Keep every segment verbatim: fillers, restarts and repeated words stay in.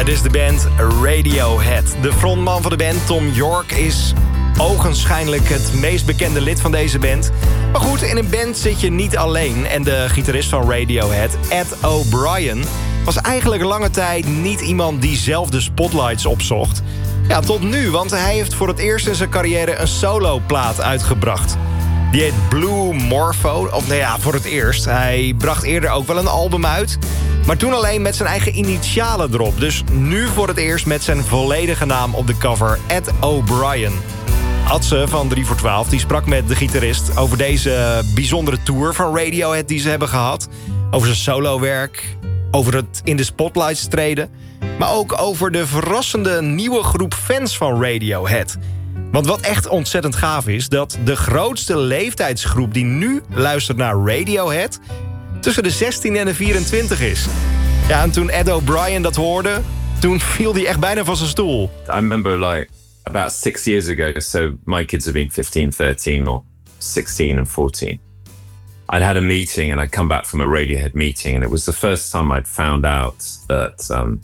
Het is de band Radiohead. De frontman van de band, Thom Yorke, is ogenschijnlijk het meest bekende lid van deze band. Maar goed, in een band zit je niet alleen. En de gitarist van Radiohead, Ed O'Brien, was eigenlijk lange tijd niet iemand die zelf de spotlights opzocht. Ja, tot nu, want hij heeft voor het eerst in zijn carrière een soloplaat uitgebracht. Die heet Blue Morpho, of nou ja, voor het eerst. Hij bracht eerder ook wel een album uit, maar toen alleen met zijn eigen initialen erop. Dus nu voor het eerst met zijn volledige naam op de cover, Ed O'Brien. Adse van drie voor twaalf die sprak met de gitarist over deze bijzondere tour van Radiohead die ze hebben gehad. Over zijn solowerk, over het in de spotlights treden, maar ook over de verrassende nieuwe groep fans van Radiohead. Want wat echt ontzettend gaaf is, dat de grootste leeftijdsgroep die nu luistert naar Radiohead tussen de zestien en de vierentwintig is. Ja, en toen Ed O'Brien dat hoorde, toen viel hij echt bijna van zijn stoel. I remember like about six years ago, so my kids have been fifteen, thirteen or sixteen and fourteen. I'd had a meeting and I'd come back from a Radiohead meeting and it was the first time I'd found out that um,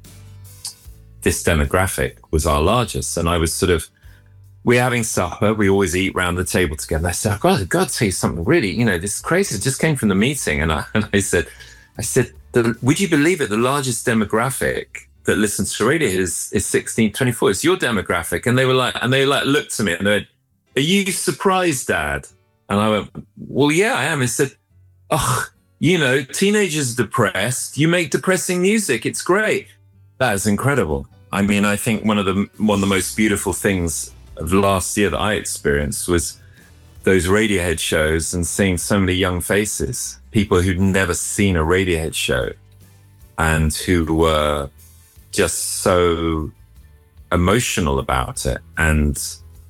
this demographic was our largest. And I was sort of, we're having supper, we always eat round the table together. I said, I've got, I've got to tell you something really, you know, this is crazy. It just came from the meeting. And I, and I said, I said, the, would you believe it? The largest demographic that listens to Radiohead is, is sixteen, twenty-four. It's your demographic. And they were like, and they like looked at me and they went, are you surprised, Dad? And I went, well, yeah, I am. He said, oh, you know, teenagers are depressed. You make depressing music. It's great. That is incredible. I mean, I think one of the one of the most beautiful things of last year that I experienced was those Radiohead shows and seeing so many young faces, people who'd never seen a Radiohead show and who were just so emotional about it. And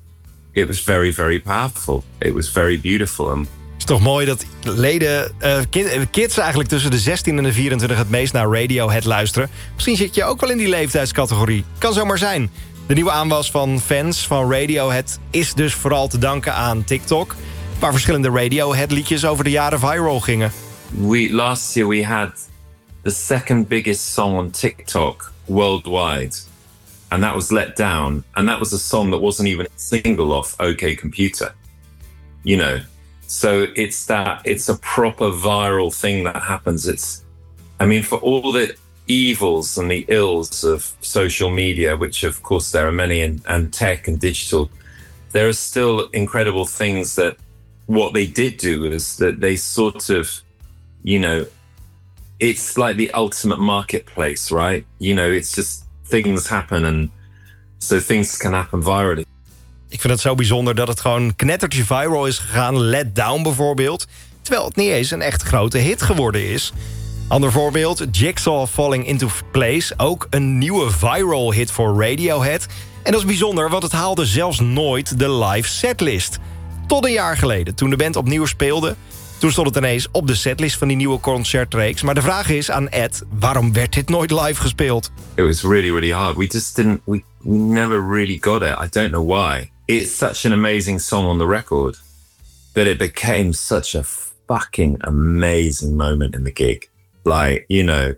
it was very, very powerful. It was very beautiful. And het is toch mooi dat leden, uh, kids eigenlijk tussen de zestien en de vierentwintig het meest naar Radiohead luisteren. Misschien zit je ook wel in die leeftijdscategorie. Kan zomaar zijn. De nieuwe aanwas van fans van Radiohead is dus vooral te danken aan TikTok, waar verschillende Radiohead liedjes over de jaren viral gingen. We, last year we had the second biggest song on TikTok worldwide. And that was Let Down. And that was a song that wasn't even a single off OK Computer. You know, so it's that, it's a proper viral thing that happens. It's, I mean, for all the evils and the ills of social media, which of course there are many, and, and tech and digital, there are still incredible things that what they did do is that they sort of, you know, it's like the ultimate marketplace, right? You know, it's just things happen and so things can happen virally. Ik vind het zo bijzonder dat het gewoon knettertje viral is gegaan. Let Down bijvoorbeeld. Terwijl het niet eens een echt grote hit geworden is. Ander voorbeeld, Jigsaw Falling Into Place. Ook een nieuwe viral hit voor Radiohead. En dat is bijzonder, want het haalde zelfs nooit de live setlist. Tot een jaar geleden, toen de band opnieuw speelde. Toen stond het ineens op de setlist van die nieuwe concertreeks. Maar de vraag is aan Ed, waarom werd dit nooit live gespeeld? It was really, really hard. We just didn't, we, we never really got it. I don't know why. It's such an amazing song on the record that it became such a fucking amazing moment in the gig. Like, you know,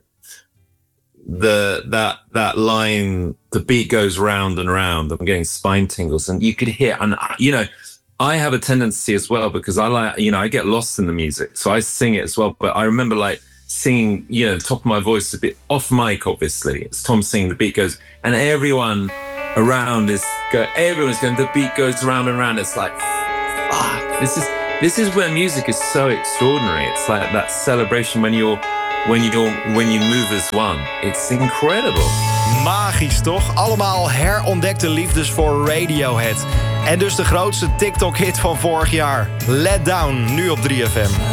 the that that line, the beat goes round and round. I'm getting spine tingles, and you could hear, and you know, I have a tendency as well because I like, you know, I get lost in the music, so I sing it as well. But I remember like singing, you know, top of my voice a bit off mic, obviously. It's Tom singing, the beat goes, and everyone around is go, everyone's going, the beat goes round and round. It's like, fuck, this is this is where music is so extraordinary. It's like that celebration when you're when you when you move as one. It's incredible. Magisch, toch? Allemaal herontdekte liefdes voor Radiohead. En dus de grootste TikTok-hit van vorig jaar. Let Down, nu op drie F M.